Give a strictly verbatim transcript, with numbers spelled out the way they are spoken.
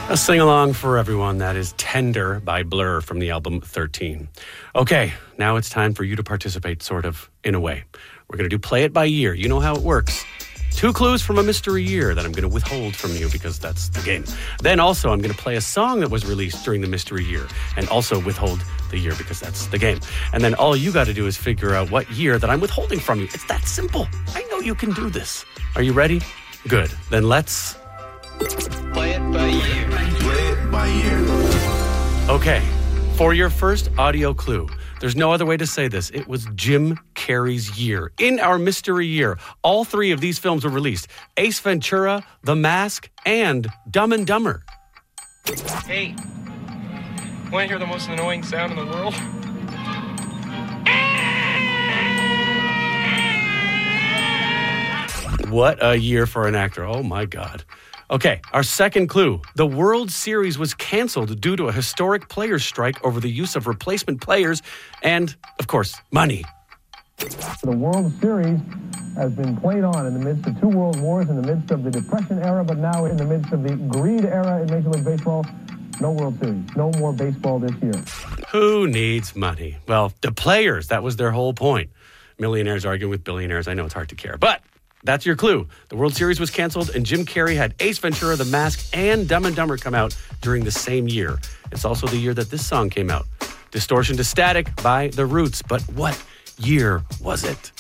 A sing-along for everyone. That is Tender by Blur from the album thirteen. Okay, now it's time for you to participate, sort of, in a way. We're going to do Play It By Year. You know how it works. Two clues from a mystery year that I'm going to withhold from you because that's the game. Then also, I'm going to play a song that was released during the mystery year and also withhold the year because that's the game. And then all you got to do is figure out what year that I'm withholding from you. It's that simple. I know you can do this. Are you ready? Good. Then let's... Play it by year. Play it by year. Okay, for your first audio clue, there's no other way to say this. It was Jim Carrey's year. In our mystery year, all three of these films were released. Ace Ventura, The Mask, and Dumb and Dumber. Hey, want to hear the most annoying sound in the world? What a year for an actor. Oh, my God. Okay, our second clue. The World Series was canceled due to a historic players' strike over the use of replacement players and, of course, money. The World Series has been played on in the midst of two world wars, in the midst of the Depression era, but now in the midst of the greed era in Major League Baseball. No World Series. No more baseball this year. Who needs money? Well, the players, that was their whole point. Millionaires arguing with billionaires. I know it's hard to care, but... that's your clue. The World Series was canceled, and Jim Carrey had Ace Ventura, The Mask, and Dumb and Dumber come out during the same year. It's also the year that this song came out. Distortion to Static by The Roots. But what year was it?